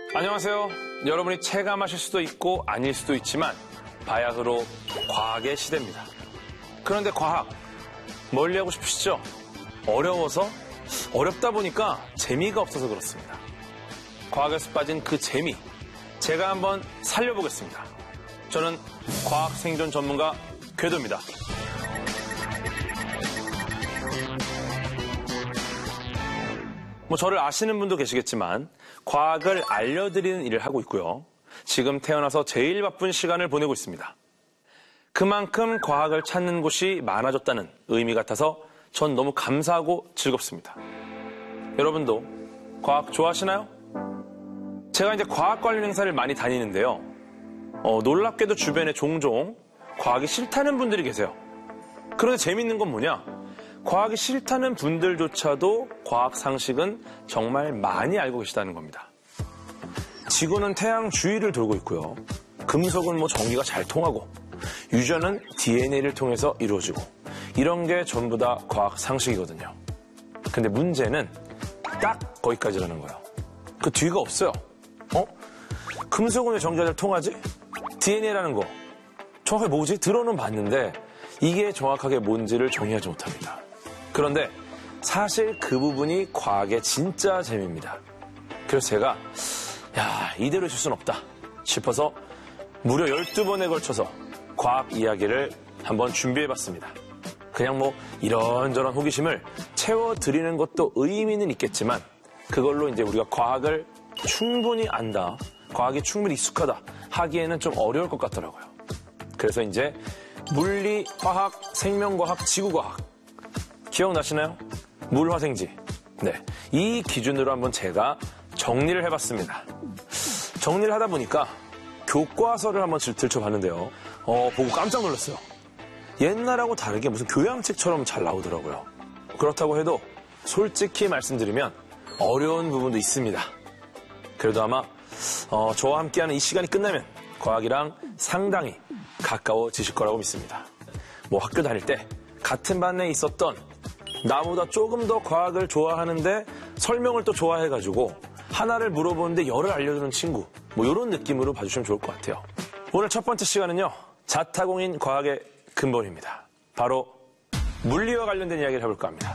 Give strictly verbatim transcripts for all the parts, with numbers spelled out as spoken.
안녕하세요. 여러분이 체감하실 수도 있고 아닐 수도 있지만 바야흐로 과학의 시대입니다. 그런데 과학, 멀리 하고 싶으시죠? 어려워서? 어렵다 보니까 재미가 없어서 그렇습니다. 과학에서 빠진 그 재미, 제가 한번 살려보겠습니다. 저는 과학 생존 전문가 궤도입니다. 뭐 저를 아시는 분도 계시겠지만 과학을 알려드리는 일을 하고 있고요. 지금 태어나서 제일 바쁜 시간을 보내고 있습니다. 그만큼 과학을 찾는 곳이 많아졌다는 의미 같아서 전 너무 감사하고 즐겁습니다. 여러분도 과학 좋아하시나요? 제가 이제 과학 관련 행사를 많이 다니는데요. 어, 놀랍게도 주변에 종종 과학이 싫다는 분들이 계세요. 그런데 재밌는 건 뭐냐? 과학이 싫다는 분들조차도 과학 상식은 정말 많이 알고 계시다는 겁니다. 지구는 태양 주위를 돌고 있고요. 금속은 뭐 전기가 잘 통하고, 유전은 디엔에이를 통해서 이루어지고, 이런 게 전부 다 과학 상식이거든요. 근데 문제는 딱 거기까지라는 거예요. 그 뒤가 없어요. 어? 금속은 왜 전기가 잘 통하지? 디엔에이라는 거 정확하게 뭐지? 들어는 봤는데 이게 정확하게 뭔지를 정의하지 못합니다. 그런데 사실 그 부분이 과학의 진짜 재미입니다. 그래서 제가 야, 이대로 있을 순 없다 싶어서 무려 열두 번에 걸쳐서 과학 이야기를 한번 준비해봤습니다. 그냥 뭐 이런저런 호기심을 채워드리는 것도 의미는 있겠지만 그걸로 이제 우리가 과학을 충분히 안다, 과학이 충분히 익숙하다 하기에는 좀 어려울 것 같더라고요. 그래서 이제 물리, 화학, 생명과학, 지구과학 기억나시나요? 물화생지. 네, 이 기준으로 한번 제가 정리를 해봤습니다. 정리를 하다 보니까 교과서를 한번 들춰봤는데요. 어, 보고 깜짝 놀랐어요. 옛날하고 다르게 무슨 교양책처럼 잘 나오더라고요. 그렇다고 해도 솔직히 말씀드리면 어려운 부분도 있습니다. 그래도 아마 어, 저와 함께하는 이 시간이 끝나면 과학이랑 상당히 가까워지실 거라고 믿습니다. 뭐 학교 다닐 때 같은 반에 있었던 나보다 조금 더 과학을 좋아하는데 설명을 또 좋아해가지고 하나를 물어보는데 열을 알려주는 친구, 뭐 이런 느낌으로 봐주시면 좋을 것 같아요. 오늘 첫 번째 시간은요, 자타공인 과학의 근본입니다. 바로 물리와 관련된 이야기를 해볼까 합니다.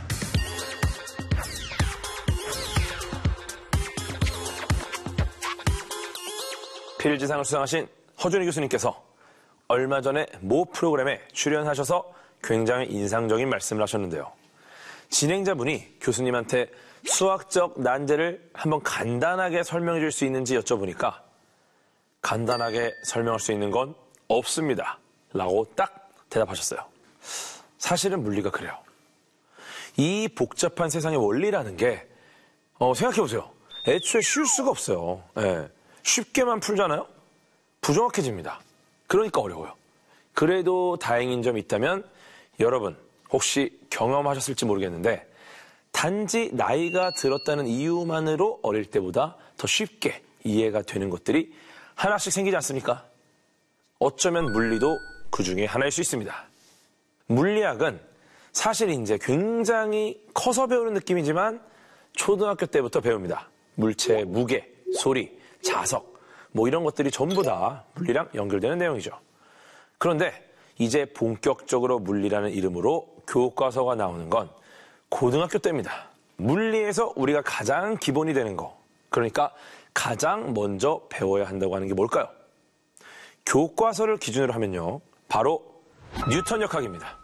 필지상을 수상하신 허준희 교수님께서 얼마 전에 모 프로그램에 출연하셔서 굉장히 인상적인 말씀을 하셨는데요. 진행자분이 교수님한테 수학적 난제를 한번 간단하게 설명해 줄 수 있는지 여쭤보니까 간단하게 설명할 수 있는 건 없습니다 라고 딱 대답하셨어요. 사실은 물리가 그래요. 이 복잡한 세상의 원리라는 게 어, 생각해보세요. 애초에 쉬울 수가 없어요. 네. 쉽게만 풀잖아요? 부정확해집니다. 그러니까 어려워요. 그래도 다행인 점이 있다면 여러분 혹시 경험하셨을지 모르겠는데 단지 나이가 들었다는 이유만으로 어릴 때보다 더 쉽게 이해가 되는 것들이 하나씩 생기지 않습니까? 어쩌면 물리도 그 중에 하나일 수 있습니다. 물리학은 사실 이제 굉장히 커서 배우는 느낌이지만 초등학교 때부터 배웁니다. 물체의 무게, 소리, 자석, 뭐 이런 것들이 전부 다 물리랑 연결되는 내용이죠. 그런데 이제 본격적으로 물리라는 이름으로 교과서가 나오는 건 고등학교 때입니다. 물리에서 우리가 가장 기본이 되는 거, 그러니까 가장 먼저 배워야 한다고 하는 게 뭘까요? 교과서를 기준으로 하면요, 바로 뉴턴 역학입니다.